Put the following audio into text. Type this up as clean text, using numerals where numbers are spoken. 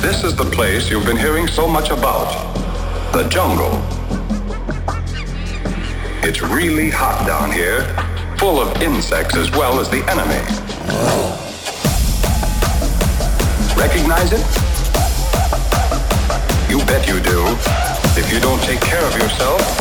This is the place you've been hearing so much about. The jungle. It's really hot down here, full of insects as well as the enemy. Recognize it? You bet you do. If you don't take care of yourself,